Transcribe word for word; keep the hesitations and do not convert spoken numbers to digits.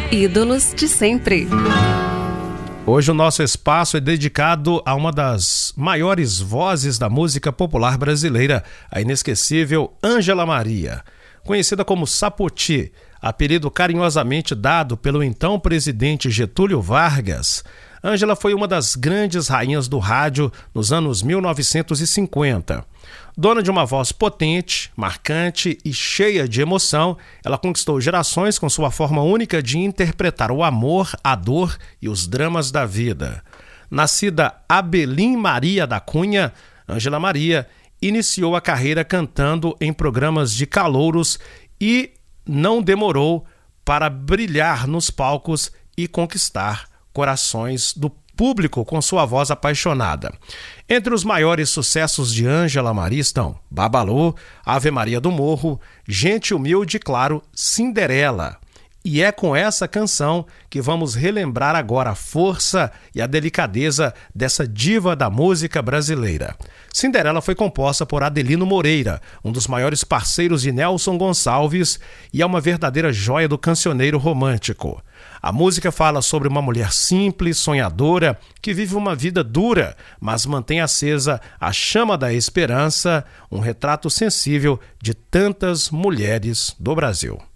Ídolos de sempre. Hoje o nosso espaço é dedicado a uma das maiores vozes da música popular brasileira, a inesquecível Ângela Maria. Conhecida como Sapoti, apelido carinhosamente dado pelo então presidente Getúlio Vargas, Ângela foi uma das grandes rainhas do rádio nos anos mil novecentos e cinquenta. Dona de uma voz potente, marcante e cheia de emoção, ela conquistou gerações com sua forma única de interpretar o amor, a dor e os dramas da vida. Nascida Abelim Maria da Cunha, Ângela Maria iniciou a carreira cantando em programas de calouros e não demorou para brilhar nos palcos e conquistar corações do público com sua voz apaixonada. Entre os maiores sucessos de Ângela Maria estão Babalu, Ave Maria do Morro, Gente Humilde e, claro, Cinderela. E é com essa canção que vamos relembrar agora a força e a delicadeza dessa diva da música brasileira. Cinderela foi composta por Adelino Moreira, um dos maiores parceiros de Nelson Gonçalves, e é uma verdadeira joia do cancioneiro romântico. A música fala sobre uma mulher simples, sonhadora, que vive uma vida dura, mas mantém acesa a chama da esperança, um retrato sensível de tantas mulheres do Brasil.